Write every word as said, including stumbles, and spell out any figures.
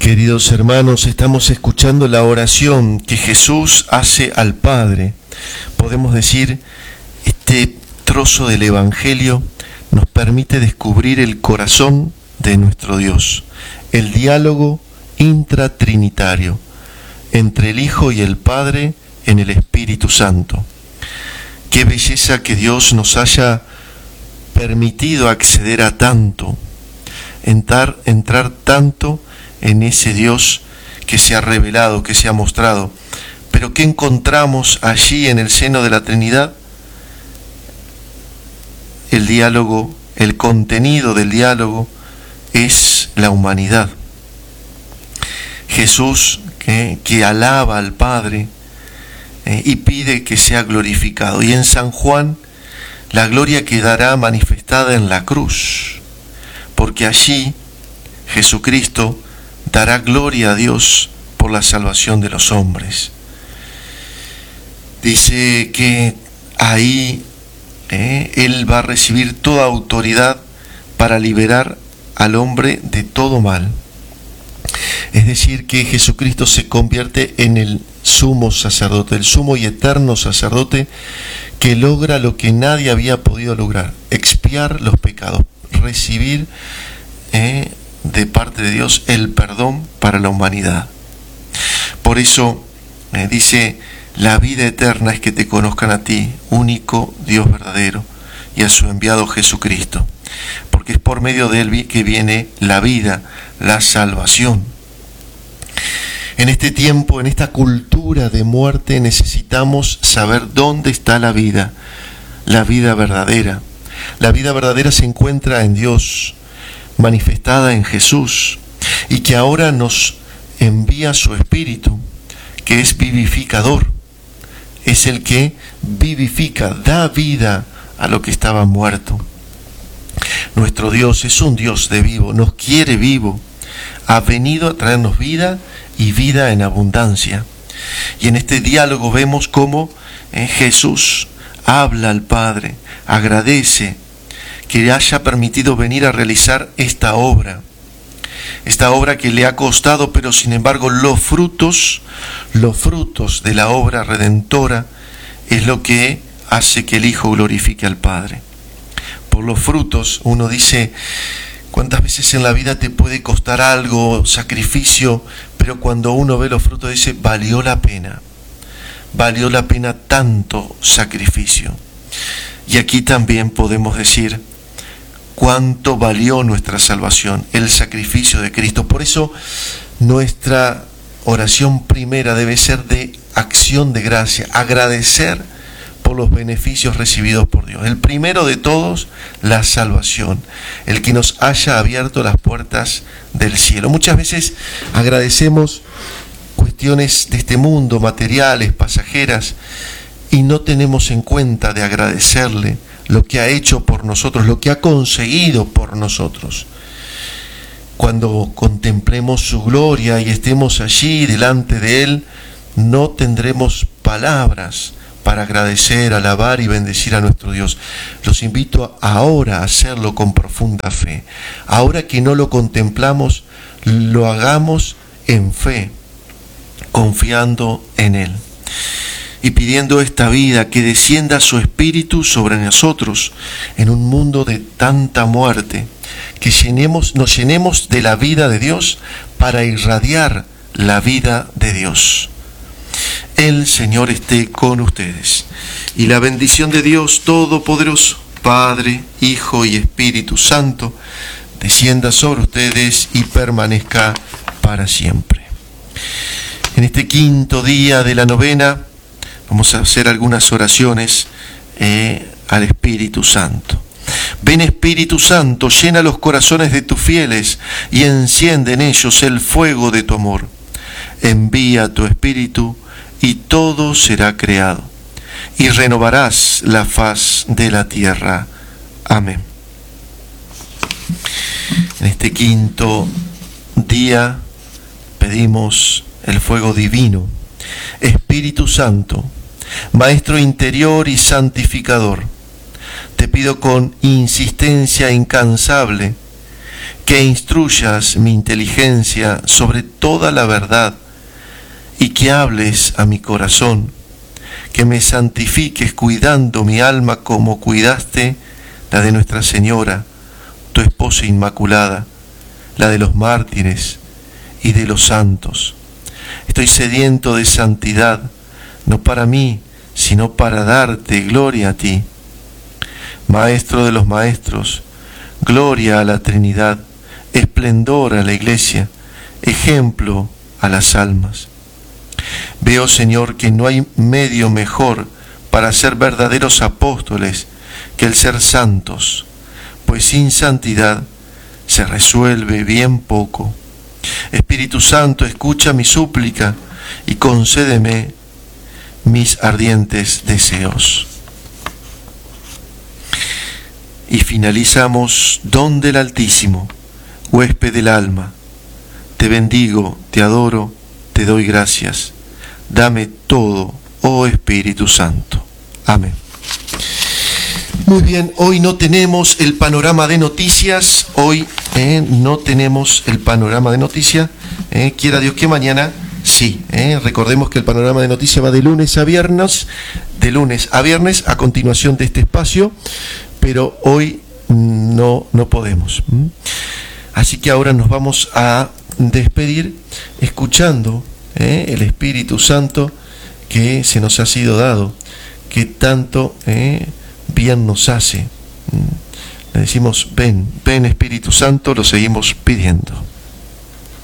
Queridos hermanos, estamos escuchando la oración que Jesús hace al Padre. Podemos decir, este trozo del Evangelio nos permite descubrir el corazón de nuestro Dios, el diálogo intratrinitario entre el Hijo y el Padre en el Espíritu Santo. Qué belleza que Dios nos haya permitido acceder a tanto, entrar, entrar tanto en ese Dios que se ha revelado, que se ha mostrado. Pero ¿qué encontramos allí en el seno de la Trinidad? El diálogo, el contenido del diálogo es la humanidad. Jesús que, que alaba al Padre eh, y pide que sea glorificado. Y en San Juan, la gloria quedará manifestada en la cruz, porque allí Jesucristo dará gloria a Dios por la salvación de los hombres. Dice que ahí eh, Él va a recibir toda autoridad para liberar al hombre de todo mal. Es decir, que Jesucristo se convierte en el sumo sacerdote, el sumo y eterno sacerdote que logra lo que nadie había podido lograr: expiar los pecados, recibir eh, de parte de Dios el perdón para la humanidad. Por eso eh, dice, la vida eterna es que te conozcan a ti, único Dios verdadero, y a su enviado Jesucristo, porque es por medio de él que viene la vida, la salvación. En este tiempo, en esta cultura de muerte, necesitamos saber dónde está la vida, la vida verdadera. La vida verdadera se encuentra en Dios, manifestada en Jesús, y que ahora nos envía su Espíritu, que es vivificador. Es el que vivifica, da vida a lo que estaba muerto. Nuestro Dios es un Dios de vivo, nos quiere vivo, ha venido a traernos vida y vida en abundancia. Y en este diálogo vemos cómo eh, Jesús habla al Padre, agradece que le haya permitido venir a realizar esta obra, esta obra que le ha costado, pero sin embargo los frutos, los frutos de la obra redentora es lo que hace que el Hijo glorifique al Padre. Por los frutos, uno dice, ¿cuántas veces en la vida te puede costar algo, sacrificio, pero cuando uno ve los frutos dice, valió la pena, valió la pena tanto sacrificio? Y aquí también podemos decir, cuánto valió nuestra salvación, el sacrificio de Cristo. Por eso nuestra oración primera debe ser de acción de gracia, agradecer por los beneficios recibidos por Dios. El primero de todos, la salvación, el que nos haya abierto las puertas del cielo. Muchas veces agradecemos cuestiones de este mundo, materiales, pasajeras, y no tenemos en cuenta de agradecerle lo que ha hecho por nosotros, lo que ha conseguido por nosotros. Cuando contemplemos su gloria y estemos allí delante de Él, no tendremos palabras para agradecer, alabar y bendecir a nuestro Dios. Los invito ahora a hacerlo con profunda fe. Ahora que no lo contemplamos, lo hagamos en fe, confiando en Él. Y pidiendo esta vida, que descienda su Espíritu sobre nosotros en un mundo de tanta muerte, que llenemos, nos llenemos de la vida de Dios para irradiar la vida de Dios. El Señor esté con ustedes, y la bendición de Dios Todopoderoso, Padre, Hijo y Espíritu Santo, descienda sobre ustedes y permanezca para siempre. En este quinto día de la novena, vamos a hacer algunas oraciones eh, al Espíritu Santo. Ven, Espíritu Santo, llena los corazones de tus fieles y enciende en ellos el fuego de tu amor. Envía tu Espíritu y todo será creado, y renovarás la faz de la tierra. Amén. En este quinto día pedimos el fuego divino. Espíritu Santo, Maestro interior y santificador, te pido con insistencia incansable que instruyas mi inteligencia sobre toda la verdad y que hables a mi corazón, que me santifiques cuidando mi alma como cuidaste la de Nuestra Señora, tu esposa inmaculada, la de los mártires y de los santos. Estoy sediento de santidad, no para mí, sino para darte gloria a ti. Maestro de los maestros, gloria a la Trinidad, esplendor a la Iglesia, ejemplo a las almas. Veo, Señor, que no hay medio mejor para ser verdaderos apóstoles que el ser santos, pues sin santidad se resuelve bien poco. Espíritu Santo, escucha mi súplica y concédeme mis ardientes deseos. Y finalizamos: don del Altísimo, huésped del alma, te bendigo, te adoro, te doy gracias. Dame todo, oh Espíritu Santo. Amén. Muy bien, hoy no tenemos el panorama de noticias, hoy eh, no tenemos el panorama de noticias, eh, quiera Dios que mañana sí, eh, recordemos que el panorama de noticias va de lunes a viernes, de lunes a viernes a continuación de este espacio, pero hoy no, no podemos. Así que ahora nos vamos a despedir escuchando eh, el Espíritu Santo que se nos ha sido dado, que tanto eh, bien nos hace. Le decimos: ven, ven Espíritu Santo, lo seguimos pidiendo.